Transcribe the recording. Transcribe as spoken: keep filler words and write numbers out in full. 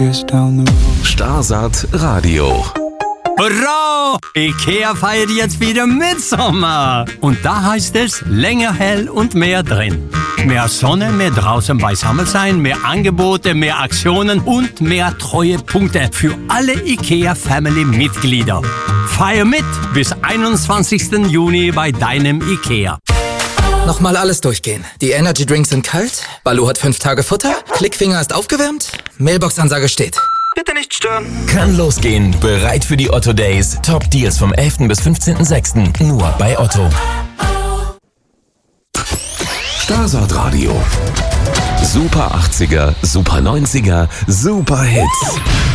Starsat Radio. Hurra! IKEA feiert jetzt wieder Mitsommer. Und da heißt es länger hell und mehr drin. Mehr Sonne, mehr draußen beisammen sein, mehr Angebote, mehr Aktionen und mehr Treuepunkte für alle IKEA-Family-Mitglieder. Feier mit bis einundzwanzigsten Juni bei deinem IKEA. Nochmal alles durchgehen. Die Energy Drinks sind kalt, Baloo hat fünf Tage Futter, Klickfinger ist aufgewärmt, Mailbox-Ansage steht. Bitte nicht stören. Kann losgehen. Bereit für die Otto Days. Top Deals vom elften bis fünfzehnten sechsten Nur bei Otto. Starsat Radio. Super achtziger, Super neunziger, Super Hits.